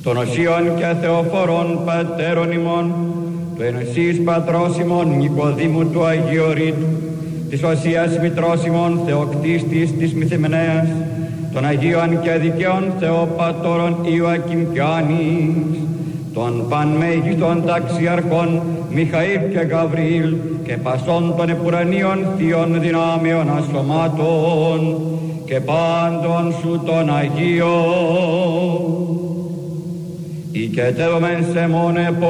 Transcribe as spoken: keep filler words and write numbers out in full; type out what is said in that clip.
των οσίων και θεοφορών πατέρων ημών, του ενωσής πατρός ημών Νικοδήμου του Αγιορείτου, της Οσίας Μητρός ημών Θεοκτίστης της Μυθυμνέας, των Αγίων και δικαίων Θεοπατώρων Ιωακήμ και Άνης, των πανμέγιστων ταξιαρχών Μιχαήλ και Γαβριήλ και πασών των επουρανίων θείων δυνάμεων ασωμάτων και πάντων σου των Αγίων. Οικετεύομεν σε μόνε